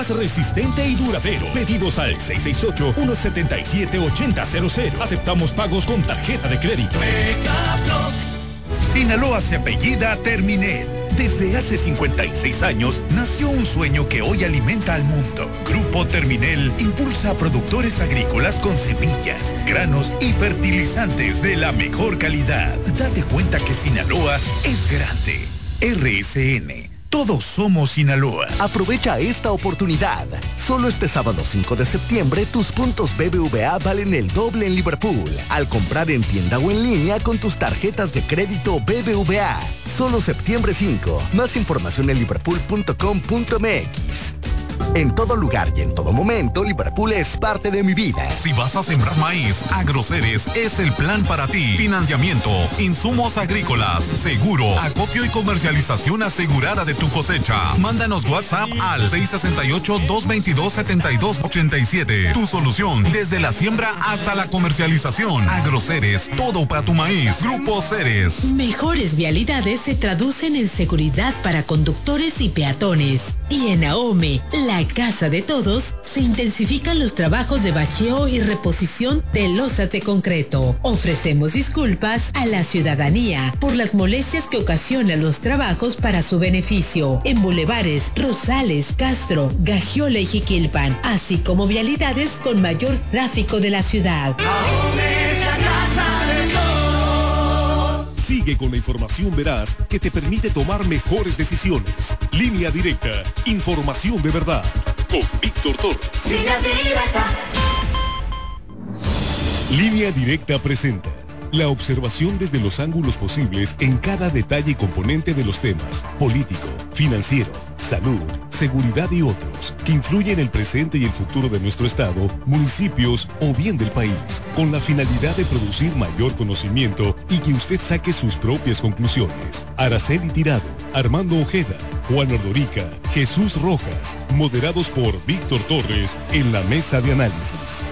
resistente y duradero. Pedidos al 668-177-8000. Aceptamos pagos con tarjeta de crédito. Megablock. Sinaloa se apellida Terminel. Desde hace 56 años nació un sueño que hoy alimenta al mundo. Grupo Terminel impulsa a productores agrícolas con semillas, granos y fertilizantes de la mejor calidad. Date cuenta que Sinaloa es grande. RSN. Todos somos Sinaloa. Aprovecha esta oportunidad. Solo este sábado 5 de septiembre, tus puntos BBVA valen el doble en Liverpool. Al comprar en tienda o en línea con tus tarjetas de crédito BBVA. Solo septiembre 5. Más información en liverpool.com.mx. En todo lugar y en todo momento, Liverpool es parte de mi vida. Si vas a sembrar maíz, Agroceres es el plan para ti. Financiamiento, insumos agrícolas, seguro, acopio y comercialización asegurada de tu cosecha. Mándanos WhatsApp al 668-222-7287. Tu solución desde la siembra hasta la comercialización. Agroceres, todo para tu maíz. Grupo Ceres. Mejores vialidades se traducen en seguridad para conductores y peatones. Y en AOME, la casa de todos, se intensifican los trabajos de bacheo y reposición de losas de concreto. Ofrecemos disculpas a la ciudadanía por las molestias que ocasionan los trabajos para su beneficio en bulevares Rosales, Castro, Gagiola y Jiquilpan, así como vialidades con mayor tráfico de la ciudad. AOME es la casa de todos. Sigue con la información veraz que te permite tomar mejores decisiones. Línea Directa, información de verdad. Con Víctor Torres. Línea Directa. Línea Directa presenta la observación desde los ángulos posibles en cada detalle y componente de los temas político, financiero, salud, seguridad y otros que influyen en el presente y el futuro de nuestro estado, municipios o bien del país, con la finalidad de producir mayor conocimiento y que usted saque sus propias conclusiones. Araceli Tirado, Armando Ojeda, Juan Ordorica, Jesús Rojas, moderados por Víctor Torres en la mesa de análisis.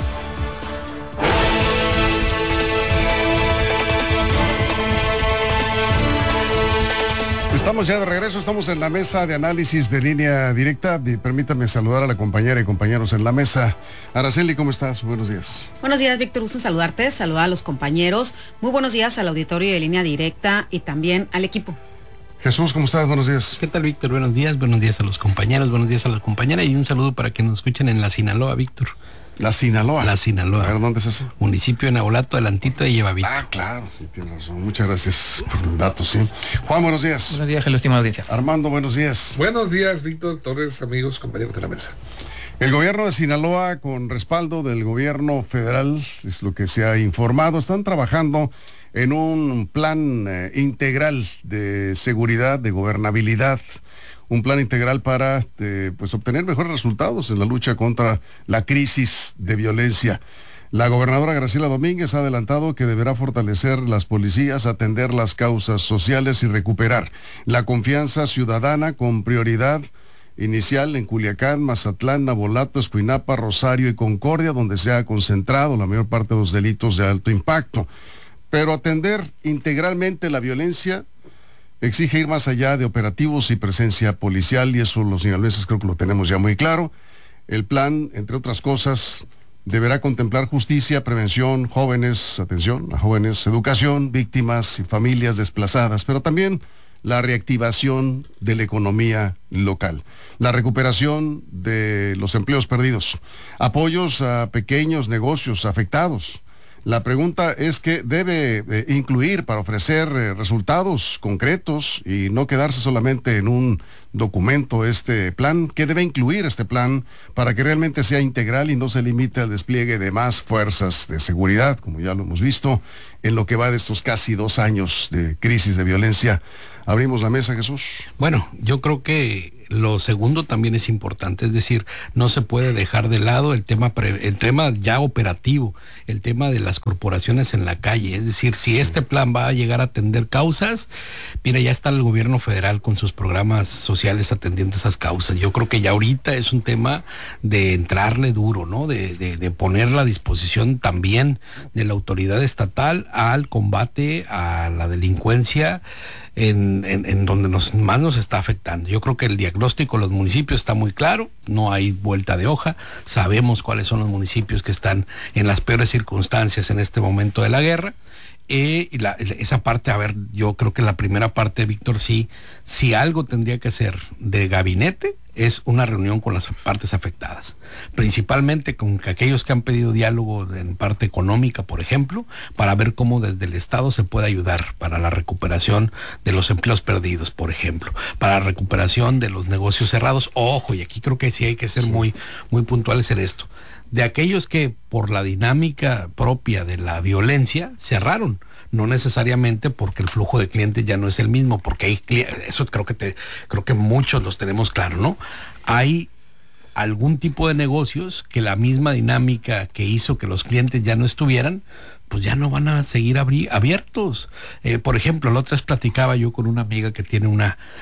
Estamos ya de regreso, estamos en la mesa de análisis de Línea Directa. Permítame saludar a la compañera y compañeros en la mesa. Araceli, ¿cómo estás? Buenos días. Buenos días, Víctor, gusto en saludarte, saludar a los compañeros. Muy buenos días al auditorio de Línea Directa y también al equipo. Jesús, ¿cómo estás? Buenos días. ¿Qué tal, Víctor? Buenos días a los compañeros, buenos días a la compañera y un saludo para que nos escuchen en la Sinaloa, Víctor. La Sinaloa. La Sinaloa. A ver, ¿dónde es eso? Municipio de Nabolato, adelantito de Llevavito. Ah, claro, sí, tienes razón. Muchas gracias por el dato, sí. Juan, buenos días. Buenos días, estimada audiencia. Armando, buenos días. Buenos días, Víctor Torres, amigos, compañeros de la mesa. El gobierno de Sinaloa, con respaldo del gobierno federal, es lo que se ha informado, están trabajando en un plan integral de seguridad, de gobernabilidad, un plan integral para pues obtener mejores resultados en la lucha contra la crisis de violencia. La gobernadora Graciela Domínguez ha adelantado que deberá fortalecer las policías, atender las causas sociales y recuperar la confianza ciudadana con prioridad inicial en Culiacán, Mazatlán, Nabolato, Escuinapa, Rosario y Concordia, donde se ha concentrado la mayor parte de los delitos de alto impacto. Pero atender integralmente la violencia exige ir más allá de operativos y presencia policial, y eso los sinaloenses creo que lo tenemos ya muy claro. El plan, entre otras cosas, deberá contemplar justicia, prevención, jóvenes, atención a jóvenes, educación, víctimas y familias desplazadas, pero también la reactivación de la economía local, la recuperación de los empleos perdidos, apoyos a pequeños negocios afectados. La pregunta es qué debe incluir para ofrecer resultados concretos y no quedarse solamente en un documento este plan. ¿Qué debe incluir este plan para que realmente sea integral y no se limite al despliegue de más fuerzas de seguridad, como ya lo hemos visto en lo que va de estos casi 2 años de crisis de violencia? Abrimos la mesa, Jesús. Bueno, yo creo que lo segundo también es importante, es decir, no se puede dejar de lado el tema ya operativo, el tema de las corporaciones en la calle, es decir, si este plan va a llegar a atender causas, mira, ya está el gobierno federal con sus programas sociales atendiendo esas causas. Yo creo que ya ahorita es un tema de entrarle duro, ¿no? De poner a disposición también de la autoridad estatal al combate a la delincuencia en donde más nos está afectando. Yo creo que el diagnóstico de los municipios está muy claro, no hay vuelta de hoja, sabemos cuáles son los municipios que están en las peores circunstancias en este momento de la guerra. Esa parte, a ver, yo creo que la primera parte, Víctor, si algo tendría que ser de gabinete, es una reunión con las partes afectadas, principalmente con aquellos que han pedido diálogo en parte económica, por ejemplo, para ver cómo desde el Estado se puede ayudar para la recuperación de los empleos perdidos, por ejemplo, para la recuperación de los negocios cerrados. Ojo, y aquí creo que sí hay que ser muy, muy puntuales en esto, de aquellos que por la dinámica propia de la violencia cerraron, no necesariamente porque el flujo de clientes ya no es el mismo, porque hay eso creo que muchos los tenemos claro, ¿no? Hay algún tipo de negocios que la misma dinámica que hizo que los clientes ya no estuvieran, pues ya no van a seguir abiertos. Por ejemplo, la otra vez platicaba yo con una amiga que tiene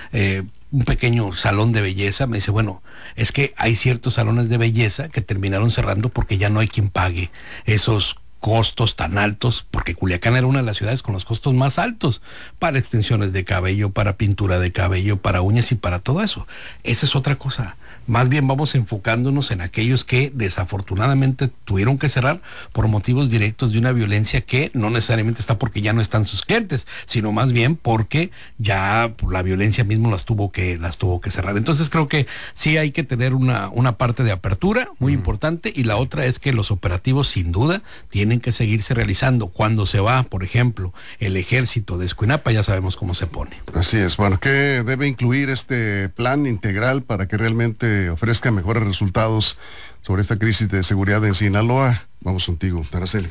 un pequeño salón de belleza. Me dice, bueno, es que hay ciertos salones de belleza que terminaron cerrando porque ya no hay quien pague esos costos tan altos, porque Culiacán era una de las ciudades con los costos más altos para extensiones de cabello, para pintura de cabello, para uñas y para todo eso. Esa es otra cosa. Más bien vamos enfocándonos en aquellos que desafortunadamente tuvieron que cerrar por motivos directos de una violencia que no necesariamente está porque ya no están sus clientes, sino más bien porque ya la violencia mismo las tuvo que cerrar. Entonces creo que sí hay que tener una parte de apertura muy importante, y la otra es que los operativos sin duda tienen que seguirse realizando. Cuando se va, por ejemplo, el ejército de Escuinapa, ya sabemos cómo se pone. Así es. Bueno, ¿qué debe incluir este plan integral para que realmente ofrezca mejores resultados sobre esta crisis de seguridad en Sinaloa? Vamos contigo, Araceli.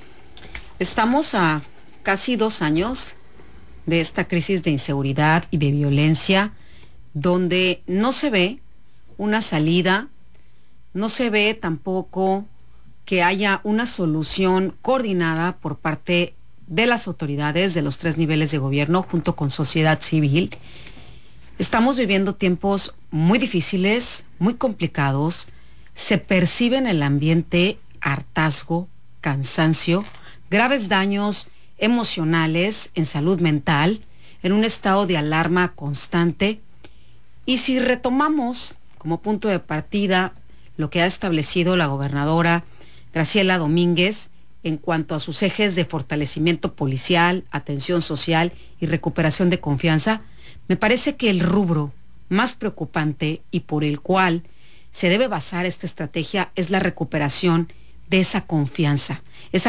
Estamos a casi 2 años de esta crisis de inseguridad y de violencia, donde no se ve una salida, no se ve tampoco que haya una solución coordinada por parte de las autoridades de los 3 niveles de gobierno junto con sociedad civil. Estamos viviendo tiempos muy difíciles, muy complicados. Se percibe en el ambiente hartazgo, cansancio, graves daños emocionales, en salud mental, en un estado de alarma constante. Y si retomamos como punto de partida lo que ha establecido la gobernadora Graciela Domínguez en cuanto a sus ejes de fortalecimiento policial, atención social y recuperación de confianza, me parece que el rubro más preocupante y por el cual se debe basar esta estrategia es la recuperación de esa confianza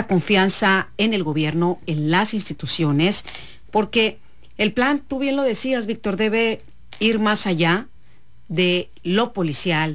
en el gobierno, en las instituciones, porque el plan, tú bien lo decías, Víctor, debe ir más allá de lo policial.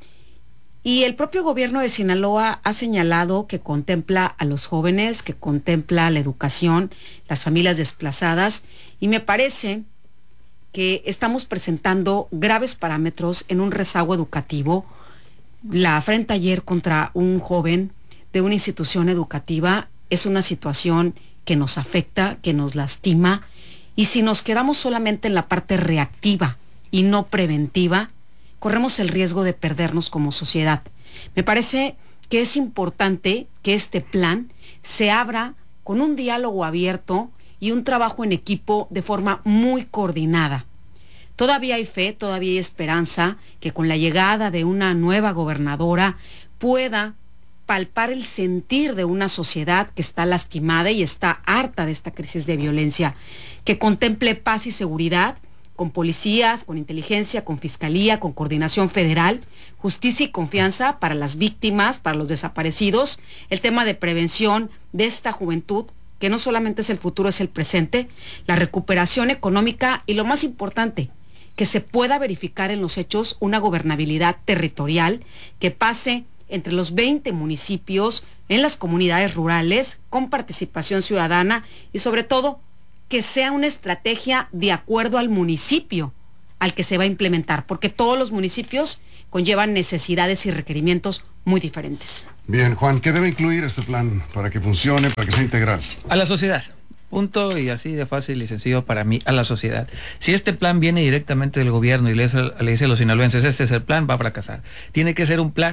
Y el propio gobierno de Sinaloa ha señalado que contempla a los jóvenes, que contempla la educación, las familias desplazadas, y me parece que estamos presentando graves parámetros en un rezago educativo. La afrenta ayer contra un joven de una institución educativa es una situación que nos afecta, que nos lastima, y si nos quedamos solamente en la parte reactiva y no preventiva, corremos el riesgo de perdernos como sociedad. Me parece que es importante que este plan se abra con un diálogo abierto y un trabajo en equipo de forma muy coordinada. Todavía hay fe, todavía hay esperanza que con la llegada de una nueva gobernadora pueda palpar el sentir de una sociedad que está lastimada y está harta de esta crisis de violencia, que contemple paz y seguridad, con policías, con inteligencia, con fiscalía, con coordinación federal, justicia y confianza para las víctimas, para los desaparecidos, el tema de prevención de esta juventud, que no solamente es el futuro, es el presente, la recuperación económica y lo más importante, que se pueda verificar en los hechos una gobernabilidad territorial que pase entre los 20 municipios, en las comunidades rurales, con participación ciudadana y sobre todo que sea una estrategia de acuerdo al municipio al que se va a implementar, porque todos los municipios conllevan necesidades y requerimientos muy diferentes. Bien, Juan, ¿qué debe incluir este plan para que funcione, para que sea integral? A la sociedad. Punto, y así de fácil y sencillo para mí, a la sociedad. Si este plan viene directamente del gobierno y le dice a los sinaloenses, este es el plan, va a fracasar. Tiene que ser un plan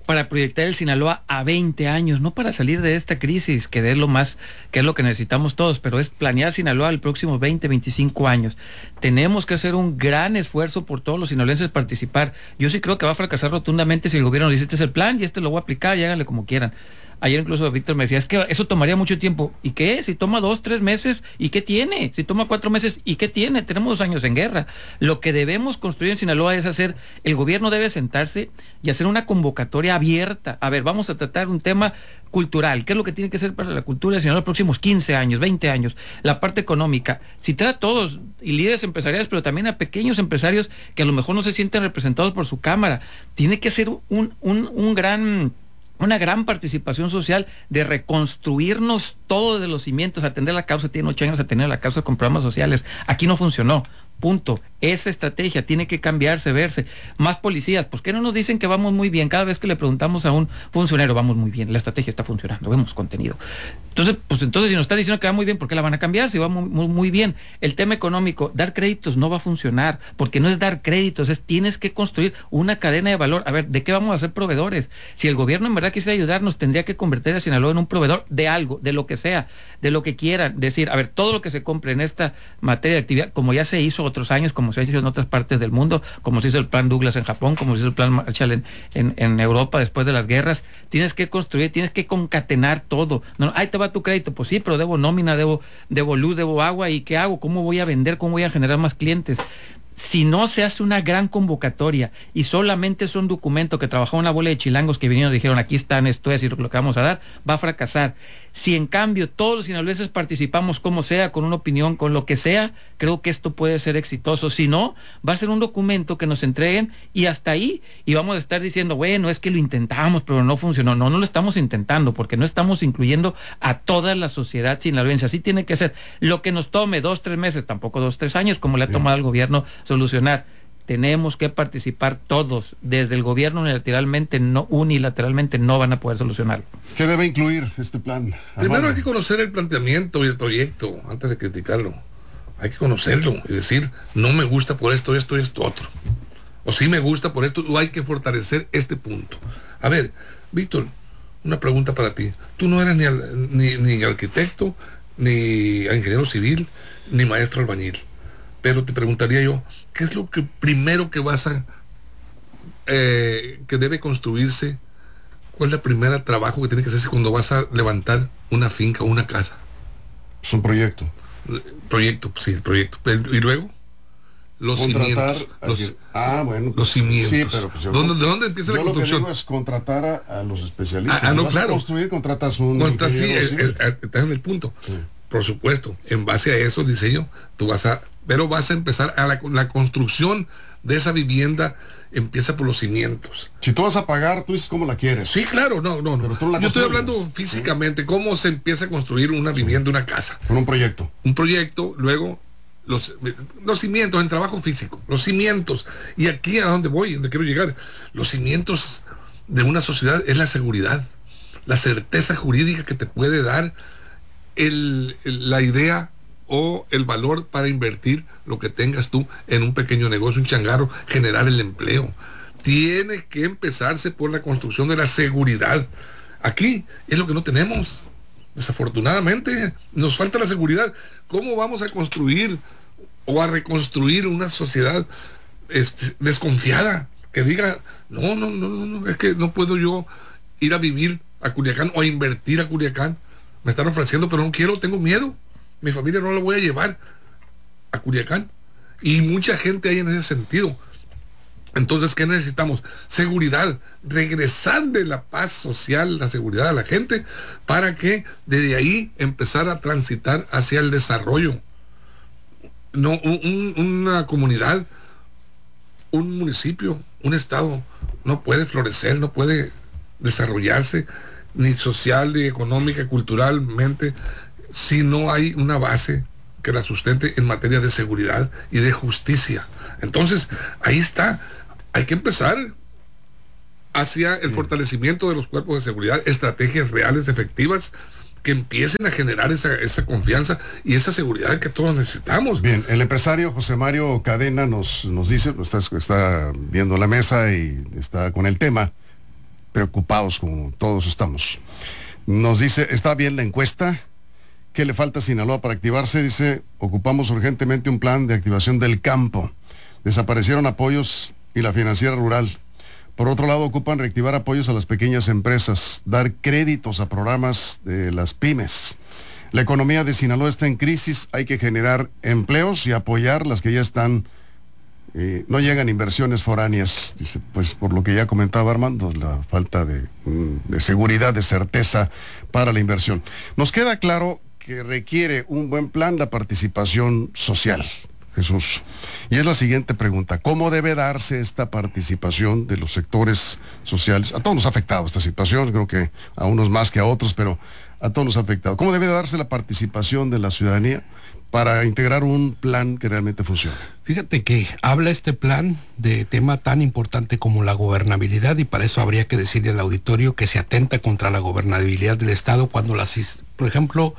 para proyectar el Sinaloa a 20 años, no para salir de esta crisis, que es lo que necesitamos todos, pero es planear Sinaloa el próximo 20, 25 años. Tenemos que hacer un gran esfuerzo por todos los sinaloenses participar. Yo sí creo que va a fracasar rotundamente si el gobierno dice, este es el plan y este lo voy a aplicar y háganle como quieran. Ayer incluso Víctor me decía, es que eso tomaría mucho tiempo. ¿Y qué? Si toma 2, 3 meses, ¿y qué tiene? Si toma 4 meses, ¿y qué tiene? Tenemos 2 años en guerra. Lo que debemos construir en Sinaloa es el gobierno debe sentarse y hacer una convocatoria abierta. A ver, vamos a tratar un tema cultural. ¿Qué es lo que tiene que ser para la cultura de Sinaloa los próximos 15 años, 20 años? La parte económica. Citar a todos, y líderes empresariales, pero también a pequeños empresarios que a lo mejor no se sienten representados por su cámara. Tiene que ser una gran participación social de reconstruirnos todo de los cimientos. Atender la causa, tiene 8 años atender la causa con programas sociales. Aquí no funcionó. Punto. Esa estrategia tiene que cambiarse, verse. Más policías. ¿Por qué no nos dicen que vamos muy bien? Cada vez que le preguntamos a un funcionario, vamos muy bien, la estrategia está funcionando, vemos contenido. Entonces si nos está diciendo que va muy bien, ¿por qué la van a cambiar? Si va muy bien. El tema económico, dar créditos no va a funcionar, porque no es dar créditos, tienes que construir una cadena de valor. A ver, ¿de qué vamos a ser proveedores? Si el gobierno en verdad quisiera ayudarnos, tendría que convertir a Sinaloa en un proveedor de algo, de lo que sea, de lo que quieran. Decir, a ver, todo lo que se compre en esta materia de actividad, como ya se hizo otros años, como se ha hecho en otras partes del mundo, como se hizo el plan Douglas en Japón, como se hizo el plan Marshall en Europa después de las guerras, tienes que construir, tienes que concatenar todo. No, ahí te va tu crédito, pues sí, pero debo nómina, debo luz, debo agua, ¿y qué hago? ¿Cómo voy a vender? ¿Cómo voy a generar más clientes? Si no se hace una gran convocatoria y solamente es un documento que trabajó una bola de chilangos que vinieron y dijeron, aquí están, esto es lo que vamos a dar, va a fracasar. Si en cambio todos los sinaloenses participamos como sea, con una opinión, con lo que sea, creo que esto puede ser exitoso. Si no, va a ser un documento que nos entreguen y hasta ahí, y vamos a estar diciendo, bueno, es que lo intentamos, pero no funcionó. No lo estamos intentando, porque no estamos incluyendo a toda la sociedad sinaloense. Así tiene que ser. Lo que nos tome 2, 3 meses, tampoco 2, 3 años, como le ha tomado al gobierno solucionar. Tenemos que participar todos. Desde el gobierno unilateralmente no van a poder solucionarlo. ¿Qué debe incluir este plan? Primero hay que conocer el planteamiento y el proyecto antes de criticarlo. Hay que conocerlo y decir, no me gusta por esto, esto y esto otro. O sí me gusta por esto, o hay que fortalecer este punto. A ver, Víctor, una pregunta para ti. Tú no eres ni arquitecto, ni ingeniero civil, ni maestro albañil. Pero te preguntaría yo, ¿qué es lo que primero que que debe construirse? ¿Cuál es el primer trabajo que tiene que hacerse cuando vas a levantar una finca o una casa? Es un proyecto. Proyecto. Y luego, los cimientos. Los cimientos. Sí, pero pues, ¿de dónde empieza la construcción? Lo que digo es contratar a los especialistas. No, vas claro. A construir, contratas un estás en el punto. Sí. Por supuesto, en base a eso, diseño, vas a empezar a la construcción de esa vivienda, empieza por los cimientos. Si tú vas a pagar, tú dices cómo la quieres. Sí, claro, no. Pero tú yo estoy hablando físicamente, cómo se empieza a construir una vivienda, una casa. Con un proyecto. Un proyecto, luego los cimientos, en trabajo físico, los cimientos. Y aquí a donde quiero llegar, los cimientos de una sociedad es la seguridad, la certeza jurídica que te puede dar la idea o el valor para invertir lo que tengas tú en un pequeño negocio, un changarro, generar el empleo. Tiene que empezarse por la construcción de la seguridad. Aquí es lo que no tenemos. Desafortunadamente, nos falta la seguridad. ¿Cómo vamos a construir o a reconstruir una sociedad desconfiada? Que diga, no, es que no puedo yo ir a vivir a Culiacán o a invertir a Culiacán. Me están ofreciendo, pero no quiero, tengo miedo. Mi familia no la voy a llevar a Culiacán. Y mucha gente hay en ese sentido. Entonces, ¿qué necesitamos? Seguridad, regresarle la paz social, la seguridad a la gente, para que desde ahí empezar a transitar hacia el desarrollo. No, una comunidad, un municipio, un estado, no puede florecer, no puede desarrollarse, ni social, ni económica, culturalmente, si no hay una base que la sustente en materia de seguridad y de justicia. Entonces, ahí está. Hay que empezar hacia el fortalecimiento de los cuerpos de seguridad, estrategias reales, efectivas, que empiecen a generar esa confianza y esa seguridad que todos necesitamos. Bien, el empresario José Mario Cadena nos dice, está viendo la mesa y está con el tema, preocupados como todos estamos. Nos dice, está bien la encuesta, ¿qué le falta a Sinaloa para activarse? Dice, ocupamos urgentemente un plan de activación del campo. Desaparecieron apoyos y la financiera rural. Por otro lado, ocupan reactivar apoyos a las pequeñas empresas, dar créditos a programas de las pymes. La economía de Sinaloa está en crisis, hay que generar empleos y apoyar las que ya están. No llegan inversiones foráneas, dice, pues por lo que ya comentaba Armando, la falta de seguridad, de certeza para la inversión. Nos queda claro que requiere un buen plan la participación social, Jesús. Y es la siguiente pregunta, ¿cómo debe darse esta participación de los sectores sociales? A todos nos ha afectado esta situación, creo que a unos más que a otros, pero a todos nos ha afectado. ¿Cómo debe darse la participación de la ciudadanía para integrar un plan que realmente funcione? Fíjate que habla este plan de tema tan importante como la gobernabilidad, y para eso habría que decirle al auditorio que se atenta contra la gobernabilidad del Estado cuando por ejemplo,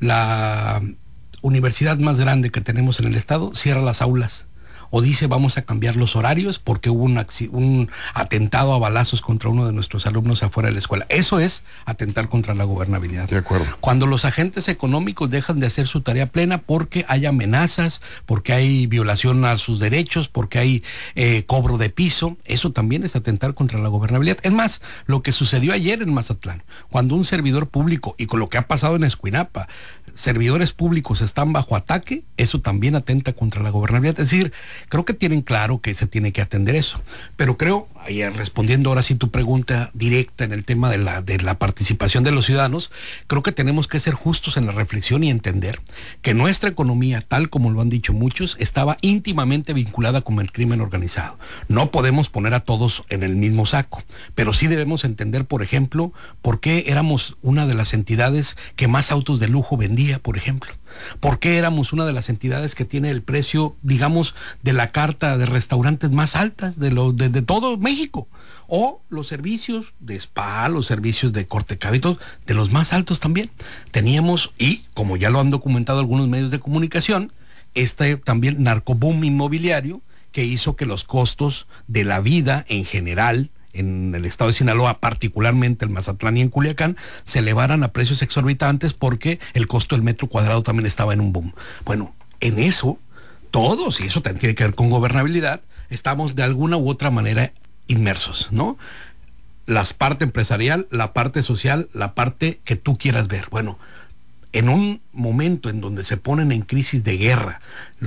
la universidad más grande que tenemos en el Estado cierra las aulas. O dice vamos a cambiar los horarios porque hubo un atentado a balazos contra uno de nuestros alumnos afuera de la escuela. Eso es atentar contra la gobernabilidad. De acuerdo. Cuando los agentes económicos dejan de hacer su tarea plena porque hay amenazas, porque hay violación a sus derechos, porque hay cobro de piso, eso también es atentar contra la gobernabilidad. Es más, lo que sucedió ayer en Mazatlán, cuando un servidor público, y con lo que ha pasado en Escuinapa, servidores públicos están bajo ataque, eso también atenta contra la gobernabilidad. Es decir, creo que tienen claro que se tiene que atender eso. Pero creo, ahí respondiendo ahora sí tu pregunta directa en el tema de la participación de los ciudadanos, creo que tenemos que ser justos en la reflexión y entender que nuestra economía, tal como lo han dicho muchos, estaba íntimamente vinculada con el crimen organizado. No podemos poner a todos en el mismo saco, pero sí debemos entender, por ejemplo, por qué éramos una de las entidades que más autos de lujo vendía, por ejemplo. ¿Por qué éramos una de las entidades que tiene el precio, digamos, de la carta de restaurantes más altas de todo México? O los servicios de spa, los servicios de corte de cabello, de los más altos también. Teníamos, y como ya lo han documentado algunos medios de comunicación, también narcoboom inmobiliario que hizo que los costos de la vida en general en el estado de Sinaloa, particularmente en Mazatlán y en Culiacán, se elevaran a precios exorbitantes porque el costo del metro cuadrado también estaba en un boom. Bueno, en eso, todos, y eso también tiene que ver con gobernabilidad, estamos de alguna u otra manera inmersos, ¿no? La parte empresarial, la parte social, la parte que tú quieras ver. Bueno, en un momento en donde se ponen en crisis de guerra,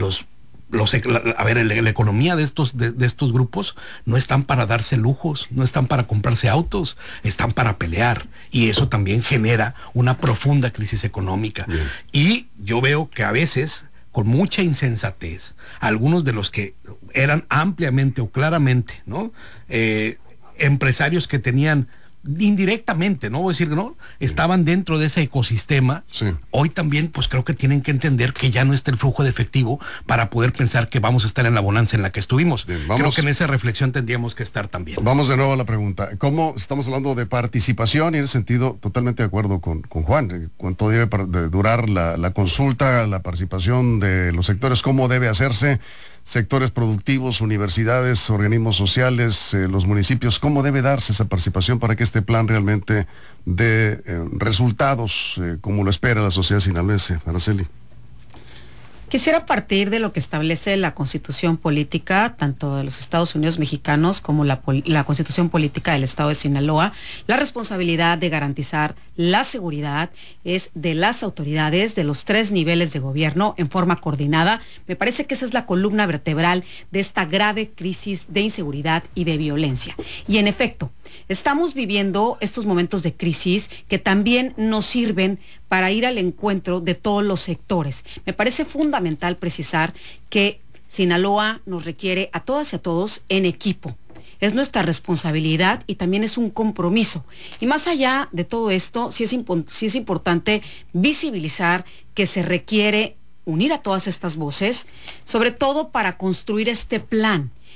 la economía de estos grupos no están para darse lujos, no están para comprarse autos, están para pelear, y eso también genera una profunda crisis económica. Bien. Y yo veo que a veces, con mucha insensatez, algunos de los que eran ampliamente o claramente, ¿no?, empresarios que tenían indirectamente, no voy a decir que no, estaban dentro de ese ecosistema. Sí. Hoy también pues creo que tienen que entender que ya no está el flujo de efectivo para poder pensar que vamos a estar en la bonanza en la que estuvimos. Bien, creo que en esa reflexión tendríamos que estar también. Vamos de nuevo a la pregunta, ¿cómo estamos hablando de participación? Y en ese sentido totalmente de acuerdo con Juan, cuánto debe durar la consulta, la participación de los sectores, cómo debe hacerse, sectores productivos, universidades, organismos sociales, los municipios, cómo debe darse esa participación para que este plan realmente dé resultados como lo espera la sociedad sinaloense. Araceli. Quisiera partir de lo que establece la Constitución Política, tanto de los Estados Unidos mexicanos como la Constitución Política del Estado de Sinaloa. La responsabilidad de garantizar la seguridad es de las autoridades de los 3 niveles de gobierno en forma coordinada. Me parece que esa es la columna vertebral de esta grave crisis de inseguridad y de violencia. Y en efecto, estamos viviendo estos momentos de crisis que también nos sirven para ir al encuentro de todos los sectores. Me parece fundamental precisar que Sinaloa nos requiere a todas y a todos en equipo. Es nuestra responsabilidad y también es un compromiso. Y más allá de todo esto, sí es importante visibilizar que se requiere unir a todas estas voces, sobre todo para construir este plan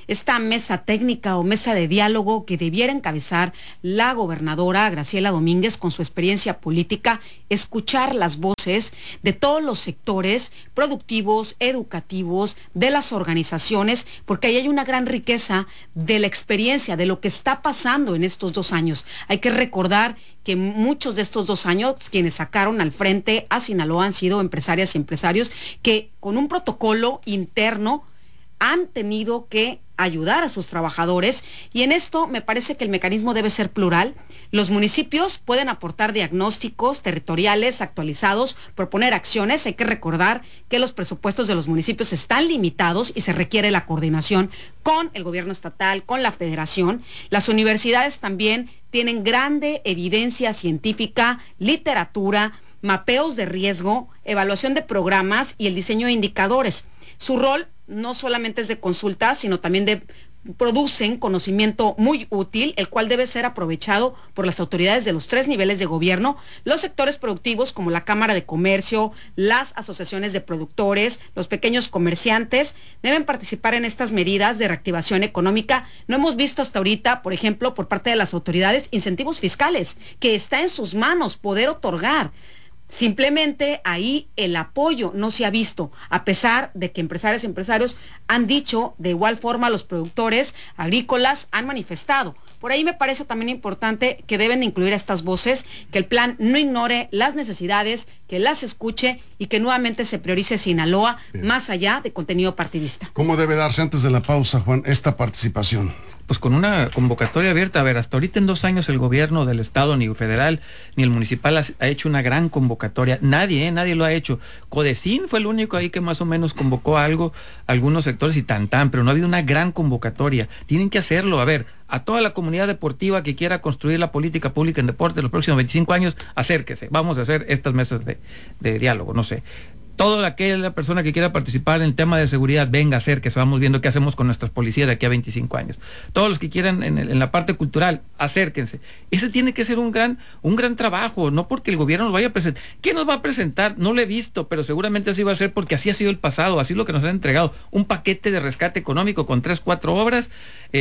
esta mesa técnica o mesa de diálogo que debiera encabezar la gobernadora Graciela Domínguez con su experiencia política, escuchar las voces de todos los sectores productivos, educativos, de las organizaciones, porque ahí hay una gran riqueza de la experiencia, de lo que está pasando en estos 2 años. Hay que recordar que muchos de estos 2 años, quienes sacaron al frente a Sinaloa han sido empresarias y empresarios que con un protocolo interno han tenido que ayudar a sus trabajadores, y en esto me parece que el mecanismo debe ser plural. Los municipios pueden aportar diagnósticos territoriales actualizados, proponer acciones. Hay que recordar que los presupuestos de los municipios están limitados y se requiere la coordinación con el gobierno estatal, con la federación. Las universidades también tienen grande evidencia científica, literatura, mapeos de riesgo, evaluación de programas y el diseño de indicadores. Su rol no solamente es de consulta, sino también producen conocimiento muy útil, el cual debe ser aprovechado por las autoridades de los 3 niveles de gobierno, los sectores productivos como la Cámara de Comercio, las asociaciones de productores, los pequeños comerciantes, deben participar en estas medidas de reactivación económica. No hemos visto hasta ahorita, por ejemplo, por parte de las autoridades, incentivos fiscales, que está en sus manos poder otorgar. Simplemente ahí el apoyo no se ha visto, a pesar de que empresarias y empresarios han dicho, de igual forma los productores agrícolas han manifestado. Por ahí me parece también importante que deben incluir estas voces, que el plan no ignore las necesidades, que las escuche y que nuevamente se priorice Sinaloa. Bien. Más allá de contenido partidista. ¿Cómo debe darse, antes de la pausa, Juan, esta participación? Pues con una convocatoria abierta. A ver, hasta ahorita en 2 años el gobierno del estado, ni el federal, ni el municipal ha hecho una gran convocatoria. Nadie lo ha hecho. Codecín fue el único ahí que más o menos convocó algo, algunos sectores y pero no ha habido una gran convocatoria. Tienen que hacerlo. A ver, a toda la comunidad deportiva que quiera construir la política pública en deporte en los próximos 25 años, acérquese. Vamos a hacer estas mesas de diálogo, no sé. Toda aquella persona que quiera participar en el tema de seguridad, venga a hacer, que vamos viendo qué hacemos con nuestras policías de aquí a 25 años. Todos los que quieran en la parte cultural, acérquense. Ese tiene que ser un gran trabajo, no porque el gobierno nos vaya a presentar. ¿Quién nos va a presentar? No lo he visto, pero seguramente así va a ser porque así ha sido el pasado, así es lo que nos han entregado. Un paquete de rescate económico con 3, 4 obras,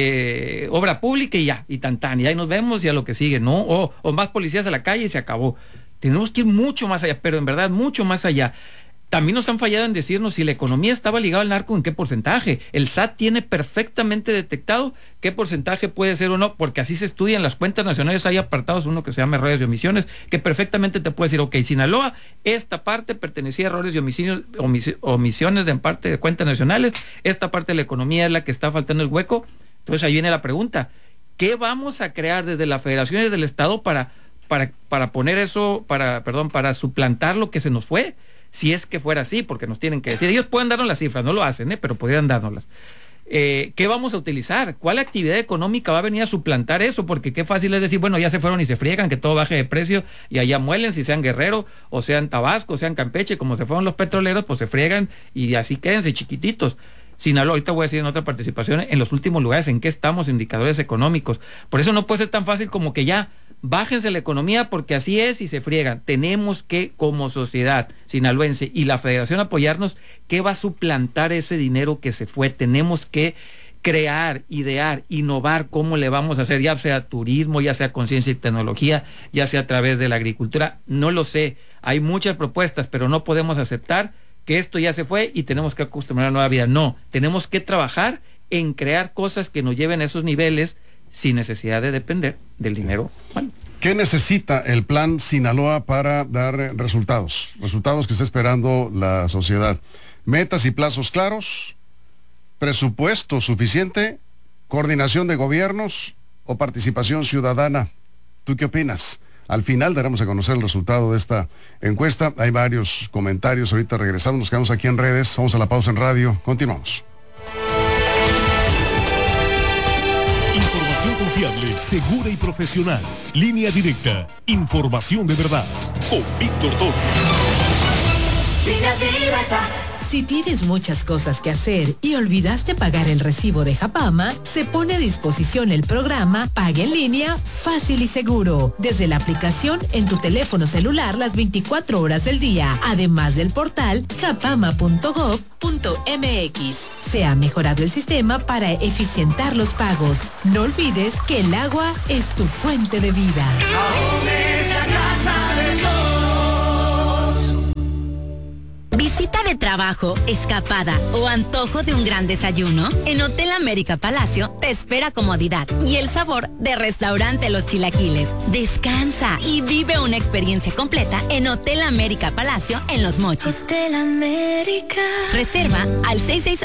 obra pública y ya, y y ahí nos vemos y a lo que sigue, ¿no? O más policías a la calle y se acabó. Tenemos que ir mucho más allá, pero en verdad mucho más allá. También nos han fallado en decirnos si la economía estaba ligada al narco, en qué porcentaje. El SAT tiene perfectamente detectado qué porcentaje puede ser o no, porque así se estudian las cuentas nacionales. Hay apartados, uno que se llama errores y omisiones, que perfectamente te puede decir, ok, Sinaloa, esta parte pertenecía a errores y omisiones de parte de cuentas nacionales, esta parte de la economía es la que está faltando el hueco. Entonces ahí viene la pregunta, ¿qué vamos a crear desde la federación y del estado para poner eso, para suplantar lo que se nos fue? Si es que fuera así, porque nos tienen que decir, ellos pueden darnos las cifras, no lo hacen, pero podrían dárnoslas. ¿Qué vamos a utilizar? ¿Cuál actividad económica va a venir a suplantar eso? Porque qué fácil es decir, bueno, ya se fueron y se friegan, que todo baje de precio y allá muelen, si sean Guerrero, o sean Tabasco, o sean Campeche, como se fueron los petroleros, pues se friegan y así quédense chiquititos. Sinaloa, ahorita voy a decir en otra participación, en los últimos lugares, en qué estamos, indicadores económicos. Por eso no puede ser tan fácil como que ya bájense la economía porque así es y se friegan. Tenemos que, como sociedad sinaloense y la federación, apoyarnos. ¿Qué va a suplantar ese dinero que se fue? Tenemos que crear, idear, innovar cómo le vamos a hacer, ya sea turismo, ya sea conciencia y tecnología, ya sea a través de la agricultura. No lo sé, hay muchas propuestas, pero no podemos aceptar que esto ya se fue y tenemos que acostumbrar a una nueva vida. No, tenemos que trabajar en crear cosas que nos lleven a esos niveles sin necesidad de depender del dinero. Bueno. ¿Qué necesita el plan Sinaloa para dar resultados? Resultados que está esperando la sociedad. Metas y plazos claros, presupuesto suficiente, coordinación de gobiernos o participación ciudadana. ¿Tú qué opinas? Al final daremos a conocer el resultado de esta encuesta. Hay varios comentarios. Ahorita regresamos, nos quedamos aquí en redes. Vamos a la pausa en radio. Continuamos. Información confiable, segura y profesional. Línea directa. Información de verdad. Con Víctor Torres. Línea directa. Si tienes muchas cosas que hacer y olvidaste pagar el recibo de Japama, se pone a disposición el programa Paga en Línea Fácil y Seguro, desde la aplicación en tu teléfono celular las 24 horas del día, además del portal japama.gov.mx. Se ha mejorado el sistema para eficientar los pagos. No olvides que el agua es tu fuente de vida. AOME es la casa de todos. Visita de trabajo, escapada o antojo de un gran desayuno. En Hotel América Palacio te espera comodidad y el sabor de Restaurante Los Chilaquiles. Descansa y vive una experiencia completa en Hotel América Palacio en Los Mochis. Hotel América. Reserva al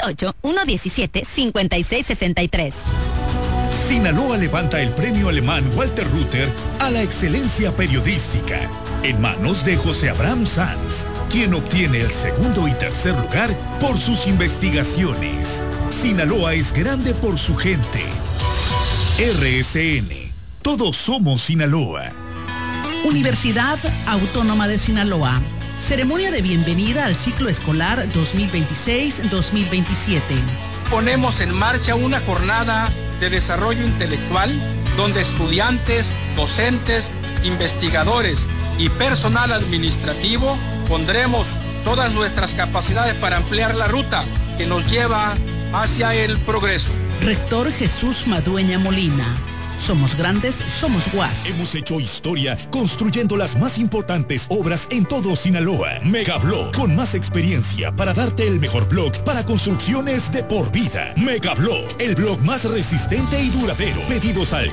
668-117-5663. Sinaloa levanta el premio alemán Walter Rütter a la excelencia periodística, en manos de José Abraham Sanz, quien obtiene el segundo y tercer lugar por sus investigaciones. Sinaloa es grande por su gente. RSN, todos somos Sinaloa. Universidad Autónoma de Sinaloa. Ceremonia de bienvenida al ciclo escolar 2026-2027. Ponemos en marcha una jornada de desarrollo intelectual donde estudiantes, docentes, investigadores y personal administrativo pondremos todas nuestras capacidades para ampliar la ruta que nos lleva hacia el progreso. Rector Jesús Madueña Molina. Somos grandes, somos UAS. Hemos hecho historia construyendo las más importantes obras en todo Sinaloa. Megablog, con más experiencia para darte el mejor blog para construcciones de por vida. Megablog, el blog más resistente y duradero. Pedidos al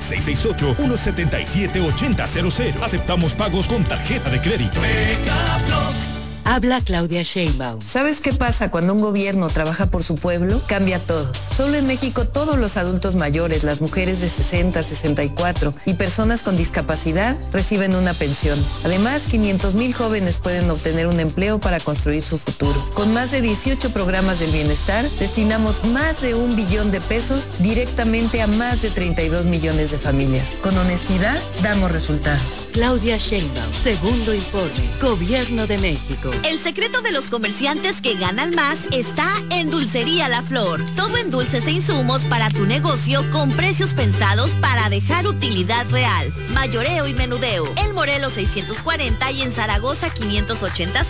668-177-8000. Aceptamos pagos con tarjeta de crédito. Megablog. Habla Claudia Sheinbaum. ¿Sabes qué pasa cuando un gobierno trabaja por su pueblo? Cambia todo. Solo en México todos los adultos mayores, las mujeres de 60, 64 y personas con discapacidad reciben una pensión. Además, 500,000 jóvenes pueden obtener un empleo para construir su futuro. Con más de 18 programas del bienestar, destinamos más de 1 billón de pesos directamente a más de 32 millones de familias. Con honestidad, damos resultados. Claudia Sheinbaum, segundo informe, Gobierno de México. El secreto de los comerciantes que ganan más está en Dulcería La Flor. Todo en dulces e insumos para tu negocio con precios pensados para dejar utilidad real. Mayoreo y menudeo. El Morelos 640 y en Zaragoza 580